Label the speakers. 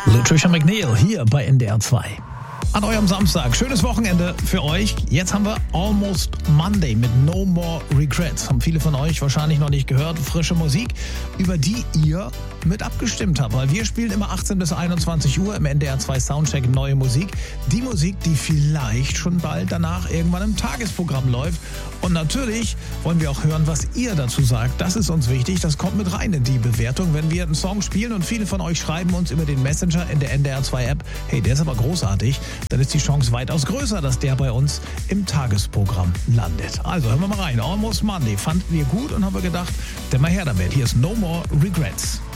Speaker 1: Lutricia McNeil hier bei NDR 2. An eurem Samstag. Schönes Wochenende für euch. Jetzt haben wir Almost Monday mit No More Regrets. Haben viele von euch wahrscheinlich noch nicht gehört. Frische Musik, über die ihr mit abgestimmt habt. Weil wir spielen immer 18 bis 21 Uhr im NDR 2 Soundcheck neue Musik. Die Musik, die vielleicht schon bald danach irgendwann im Tagesprogramm läuft. Und natürlich wollen wir auch hören, was ihr dazu sagt. Das ist uns wichtig. Das kommt mit rein in die Bewertung, wenn wir einen Song spielen. Und viele von euch schreiben uns über den Messenger in der NDR 2 App. Hey, der ist aber großartig. Dann ist die Chance weitaus größer, dass der bei uns im Tagesprogramm landet. Also hören wir mal rein. Almost Monday fanden wir gut und haben wir gedacht, dann mal her damit. Hier ist No More Regrets.